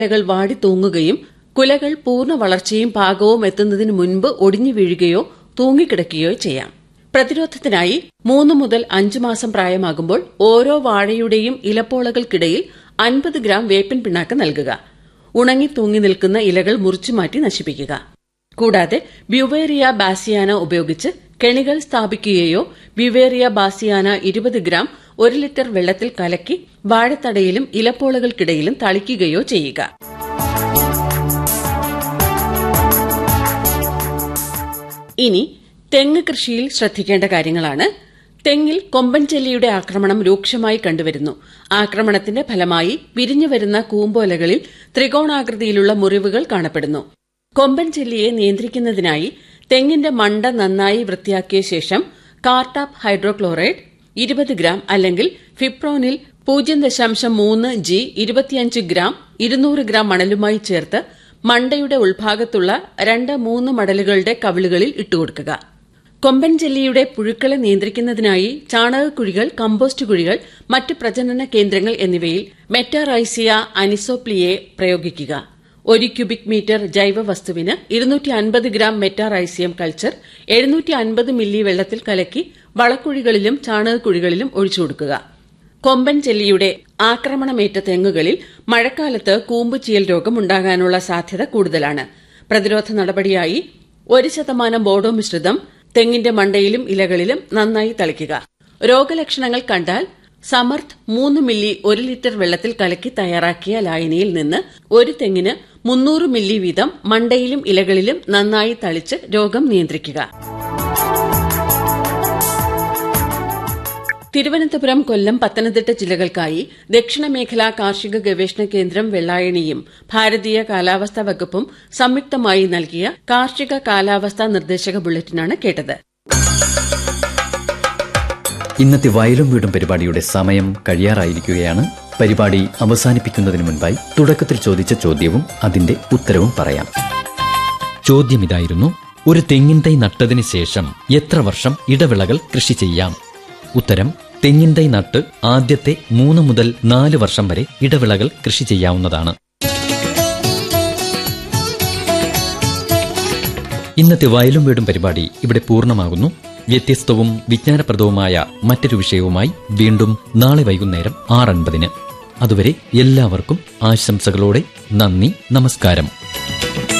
ഇലകൾ വാടി തൂങ്ങുകയും കുലകൾ പൂർണ്ണ വളർച്ചയും പാകവും എത്തുന്നതിന് മുൻപ് ഒടിഞ്ഞു വീഴുകയോ തൂങ്ങിക്കിടക്കുകയോ ചെയ്യാം. പ്രതിരോധത്തിനായി 3 മുതൽ 5 മാസം പ്രായമാകുമ്പോൾ ഓരോ വാഴയുടെയും ഇലപ്പോളകൾക്കിടയിൽ 50 ഗ്രാം വേപ്പിൻ പിണ്ണാക്ക് നൽകുക. ഉണങ്ങി തൂങ്ങി നിൽക്കുന്ന ഇലകൾ മുറിച്ചുമാറ്റി നശിപ്പിക്കുക. കൂടാതെ ബ്യുവേറിയ ബാസിയാന ഉപയോഗിച്ച് കെണികൾ സ്ഥാപിക്കുകയോ ബ്യുവേറിയ ബാസിയാന 20 ഗ്രാം 1 ലിറ്റർ വെള്ളത്തിൽ കലക്കി വാഴത്തടയിലും ഇലപ്പോളകൾക്കിടയിലും തളിക്കുകയോ ചെയ്യുക. ഇനി തെങ്ങ് കൃഷിയിൽ ശ്രദ്ധിക്കേണ്ട കാര്യങ്ങളാണ്. തെങ്ങിൽ കൊമ്പൻ ചെല്ലിയുടെ ആക്രമണം രൂക്ഷമായി കണ്ടുവരുന്നു. ആക്രമണത്തിന്റെ ഫലമായി വിരിഞ്ഞുവരുന്ന കൂമ്പോലകളിൽ ത്രികോണാകൃതിയിലുള്ള മുറിവുകൾ കാണപ്പെടുന്നു. കൊമ്പൻ ചെല്ലിയെ നിയന്ത്രിക്കുന്നതിനായി തെങ്ങിന്റെ മണ്ട നന്നായി വൃത്തിയാക്കിയ ശേഷം കാർട്ടാപ്പ് ഹൈഡ്രോക്ലോറൈഡ് 20 ഗ്രാം അല്ലെങ്കിൽ ഫിപ്രോനിൽ 0.3 G 25 ഗ്രാം 200 ഗ്രാം മണലുമായി ചേർത്ത് മണ്ടയുടെ ഉൾഭാഗത്തുള്ള 2-3 മടലുകളുടെ കവിളുകളിൽ ഇട്ടുകൊടുക്കുക. കൊമ്പൻ ചെല്ലിയുടെ പുഴുക്കളെ നിയന്ത്രിക്കുന്നതിനായി ചാണകക്കുഴികൾ, കമ്പോസ്റ്റ് കുഴികൾ, മറ്റ് പ്രജനന കേന്ദ്രങ്ങൾ എന്നിവയിൽ മെറ്റാറൈസിയ അനിസോപ്ലിയെ പ്രയോഗിക്കുക. 1 cubic metre ജൈവവസ്തുവിന് 250 gram Metarhizium culture 750 milli വെള്ളത്തിൽ കലക്കി വളക്കുഴികളിലും ചാണകക്കുഴികളിലും ഒഴിച്ചുകൊടുക്കുക. കൊമ്പൻ ചെല്ലിയുടെ ആക്രമണമേറ്റ തെങ്ങുകളിൽ മഴക്കാലത്ത് കൂമ്പുചീയൽ രോഗം ഉണ്ടാകാനുള്ള സാധ്യത കൂടുതലാണ്. പ്രതിരോധ നടപടിയായി 1% ബോഡോ മിശ്രിതം തെങ്ങിന്റെ മണ്ടയിലും ഇലകളിലും നന്നായി തളിക്കുക. രോഗലക്ഷണങ്ങൾ കണ്ടാൽ സമർത്ഥ് 3 മില്ലി 1 ലിറ്റർ വെള്ളത്തിൽ കലക്കി തയ്യാറാക്കിയ ലായനിയിൽ നിന്ന് ഒരു തെങ്ങിന് 300 മില്ലി വീതം മണ്ടയിലും ഇലകളിലും നന്നായി തളിച്ച് രോഗം നിയന്ത്രിക്കുക. തിരുവനന്തപുരം, കൊല്ലം, പത്തനംതിട്ട ജില്ലകൾക്കായി ദക്ഷിണമേഖലാ കാർഷിക ഗവേഷണ കേന്ദ്രം വെള്ളായണിയും ഭാരതീയ കാലാവസ്ഥാ വകുപ്പും സംയുക്തമായി നൽകിയ കാർഷിക കാലാവസ്ഥാ നിർദ്ദേശക ബുള്ളറ്റിനാണ് കേട്ടത്. ഇന്നത്തെ വയലും വീടും പരിപാടിയുടെ സമയം കഴിയാറായിരിക്കുകയാണ്. പരിപാടി അവസാനിപ്പിക്കുന്നതിന് മുൻപായി തുടക്കത്തിൽ ചോദിച്ച ചോദ്യവും അതിന്റെ ഉത്തരവും പറയാം. ചോദ്യം ഇതായിരുന്നു: ഒരു തെങ്ങിൻ തൈ നട്ടതിന് ശേഷം എത്ര വർഷം ഇടവിളകൾ കൃഷി ചെയ്യാം? ഉത്തരം: തെങ്ങിൻ തൈ നട്ട് ആദ്യത്തെ 3 മുതൽ 4 വർഷം വരെ ഇടവിളകൾ കൃഷി ചെയ്യാവുന്നതാണ്. ഇന്നത്തെ വയലും വീടും പരിപാടി ഇവിടെ പൂർണ്ണമാകുന്നു. വ്യത്യസ്തവും വിജ്ഞാനപ്രദവുമായ മറ്റൊരു വിഷയവുമായി വീണ്ടും നാളെ വൈകുന്നേരം 6:50. അതുവരെ എല്ലാവർക്കും ആശംസകളോടെ നന്ദി, നമസ്കാരം.